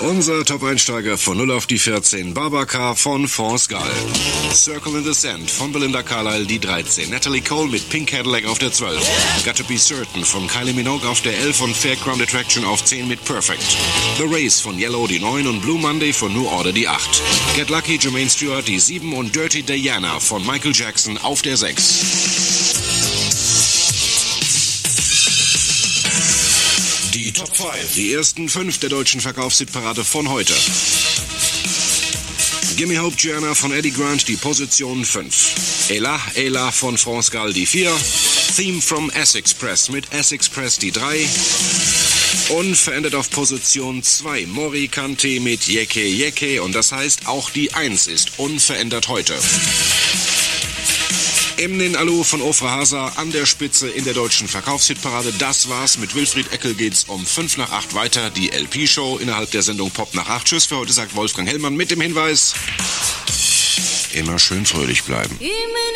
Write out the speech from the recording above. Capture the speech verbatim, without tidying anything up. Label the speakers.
Speaker 1: Unser Top-Einsteiger von null auf die vierzehn, Babacar von Force Gall. Circle in the Sand von Belinda Carlisle, die dreizehn. Natalie Cole mit Pink Cadillac auf der zwölf. Got to be Certain von Kylie Minogue auf der elf und Fairground Attraction auf zehn mit Perfect. The Race von Yellow, die neun und Blue Monday von New Order, die acht. Get Lucky, Jermaine Stewart, die sieben und Dirty Diana von Michael Jackson auf der sechs. Die Top fünf. Die ersten fünf der deutschen Verkaufshitparade von heute. Gimme Hope Gianna von Eddie Grant, die Position fünf. Ella, Ella von France Gall, die vier. Theme from S-Express mit S-Express, die drei. Unverändert auf Position zwei. Mori Kante mit Yeke Yeke und das heißt, auch die eins ist unverändert heute. Emnin Alu von Ofra Hasa an der Spitze in der deutschen Verkaufshitparade. Das war's. Mit Wilfried Eckel geht's um fünf nach acht weiter. Die L P-Show innerhalb der Sendung Pop nach acht. Tschüss für heute, sagt Wolfgang Hellmann mit dem Hinweis: immer schön fröhlich bleiben.